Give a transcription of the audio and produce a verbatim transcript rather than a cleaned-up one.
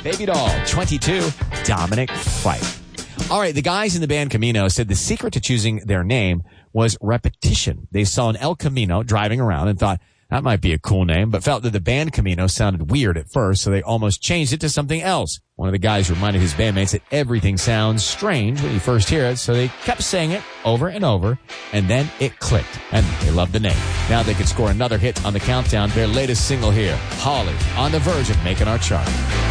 Baby Doll. twenty-two, Dominic Fike. All right, the guys in the band Camino said the secret to choosing their name was repetition. They saw an El Camino driving around and thought, that might be a cool name, but felt that the band Camino sounded weird at first, so they almost changed it to something else. One of the guys reminded his bandmates that everything sounds strange when you first hear it, so they kept saying it over and over, and then it clicked, and they loved the name. Now they could score another hit on the countdown, their latest single here, Holly, on the verge of making our chart.